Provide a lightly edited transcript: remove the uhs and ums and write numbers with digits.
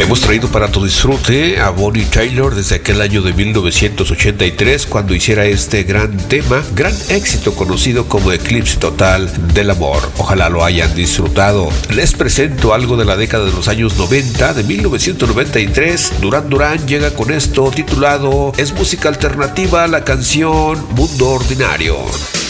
Hemos traído para tu disfrute a Bonnie Tyler desde aquel año de 1983 cuando hiciera este gran tema, gran éxito conocido como Eclipse Total del Amor. Ojalá lo hayan disfrutado. Les presento algo de la década de los años 90, de 1993. Duran Duran llega con esto titulado Es música alternativa, la canción Mundo Ordinario.